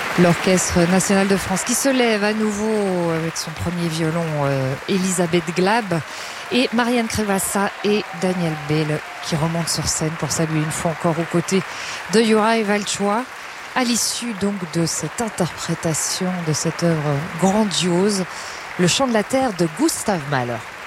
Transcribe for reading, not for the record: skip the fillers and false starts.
L'Orchestre national de France qui se lève à nouveau avec son premier violon, Elisabeth Glab, et Marianne Crevassa et Daniel Bell qui remontent sur scène pour saluer une fois encore aux côtés de Yoraï Valchois à l'issue donc de cette interprétation de cette œuvre grandiose, Le Chant de la Terre de Gustav Mahler.